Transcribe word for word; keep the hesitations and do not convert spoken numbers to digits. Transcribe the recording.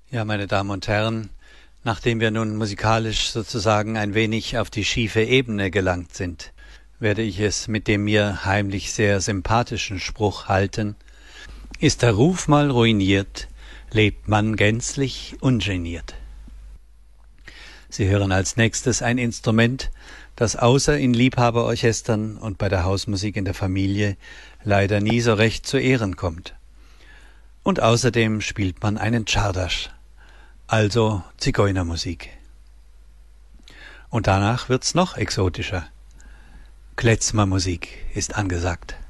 Ja, meine Damen und Herren, nachdem wir nun musikalisch sozusagen ein wenig auf die schiefe Ebene gelangt sind, werde ich es mit dem mir heimlich sehr sympathischen Spruch halten: Ist der Ruf mal ruiniert, lebt man gänzlich ungeniert. Sie hören als nächstes ein Instrument, das außer in Liebhaberorchestern und bei der Hausmusik in der Familie leider nie so recht zu Ehren kommt. Und außerdem spielt man einen Czardas, also Zigeunermusik. Und danach wird's noch exotischer. Klezmermusik ist angesagt.